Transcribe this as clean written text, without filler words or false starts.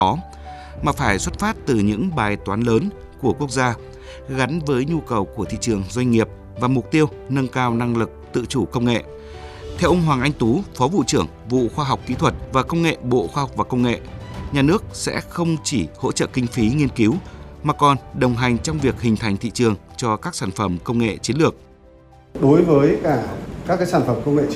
có, mà phải xuất phát từ những bài toán lớn của quốc gia, gắn với nhu cầu của thị trường doanh nghiệp và mục tiêu nâng cao năng lực tự chủ công nghệ. Theo ông Hoàng Anh Tú, Phó Vụ trưởng Vụ Khoa học Kỹ thuật và Công nghệ Bộ Khoa học và Công nghệ, nhà nước sẽ không chỉ hỗ trợ kinh phí nghiên cứu, mà còn đồng hành trong việc hình thành thị trường cho các sản phẩm công nghệ chiến lược. Đối với cả các cái sản phẩm công nghệ